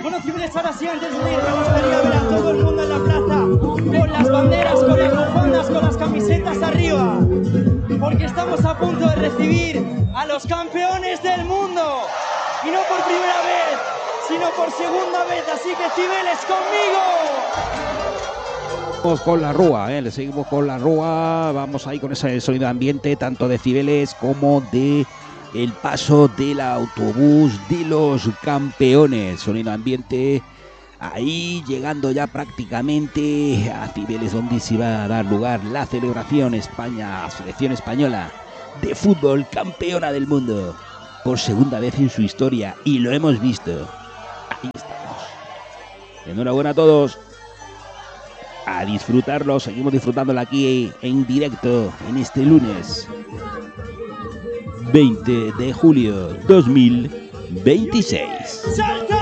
Bueno, Cibeles, ahora sí, antes de ir, me gustaría ver a todo el mundo en la plaza con las banderas, con las bufandas, con las camisetas arriba, porque estamos a punto de recibir a los campeones del mundo, y no por primera vez, sino por segunda vez, así que Cibeles, conmigo. Con la Rúa, le seguimos con la Rúa, vamos ahí con ese sonido ambiente, tanto de Cibeles como de el paso del autobús de los campeones, sonido ambiente, ahí llegando ya prácticamente a Cibeles, donde se va a dar lugar la celebración. España, selección española de fútbol, campeona del mundo, por segunda vez en su historia, y lo hemos visto, ahí estamos, enhorabuena a todos. A disfrutarlo, seguimos disfrutándolo aquí en directo en este lunes 20 de julio 2026.